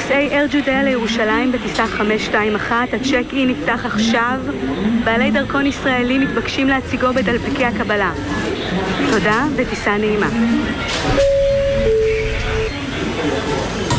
נוסעי אייר ג'ודיה לירושלים בטיסה 521, הצ'ק אין נפתח עכשיו. בעלי דרכון ישראלי מתבקשים להציגו בדלפקי הקבלה. תודה וטיסה נעימה.